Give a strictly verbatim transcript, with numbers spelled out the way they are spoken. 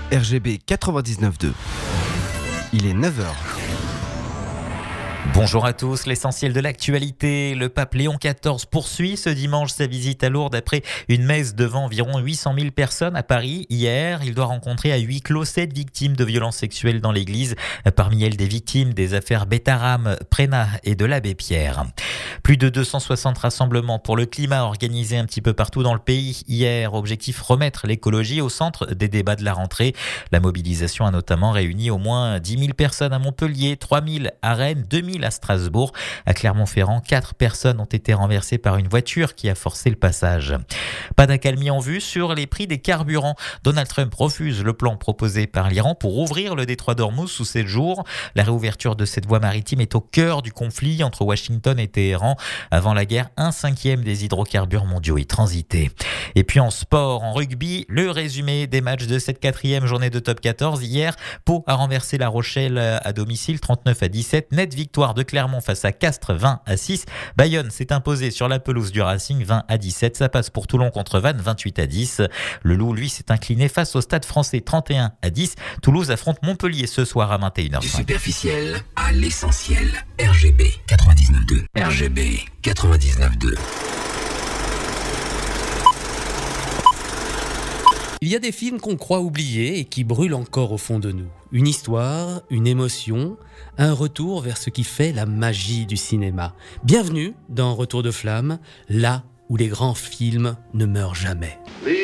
R G B quatre-vingt-dix-neuf deux. Il est neuf heures. Bonjour à tous, l'essentiel de l'actualité. Le pape Léon quatorze poursuit ce dimanche sa visite à Lourdes après une messe devant environ huit cent mille personnes à Paris. Hier, il doit rencontrer à huis clos sept victimes de violences sexuelles dans l'église. Parmi elles, des victimes des affaires Betaram, Prénat et de l'abbé Pierre. Plus de deux cent soixante rassemblements pour le climat organisés un petit peu partout dans le pays. Hier, objectif remettre l'écologie au centre des débats de la rentrée. La mobilisation a notamment réuni au moins dix mille personnes à Montpellier, trois mille à Rennes, deux mille à Strasbourg. À Clermont-Ferrand, quatre personnes ont été renversées par une voiture qui a forcé le passage. Pas d'accalmie en vue sur les prix des carburants. Donald Trump refuse le plan proposé par l'Iran pour ouvrir le détroit d'Ormuz sous sept jours. La réouverture de cette voie maritime est au cœur du conflit entre Washington et Téhéran. Avant la guerre, un cinquième des hydrocarbures mondiaux y transitaient. Et puis en sport, en rugby, le résumé des matchs de cette quatrième journée de top quatorze. Hier, Pau a renversé La Rochelle à domicile trente-neuf à dix-sept. Nette victoire de Clermont face à Castres vingt à six. Bayonne s'est imposé sur la pelouse du Racing vingt à dix-sept. Ça passe pour Toulon contre Vannes vingt-huit à dix. Le Loup, lui, s'est incliné face au Stade Français trente et un à dix. Toulouse affronte Montpellier ce soir à vingt et une heures. Du superficiel à l'essentiel. R G B quatre-vingt-dix-neuf deux. R G B quatre-vingt-dix-neuf deux. Il y a des films qu'on croit oubliés et qui brûlent encore au fond de nous. Une histoire, une émotion, un retour vers ce qui fait la magie du cinéma. Bienvenue dans Retour de flamme, là où les grands films ne meurent jamais. Les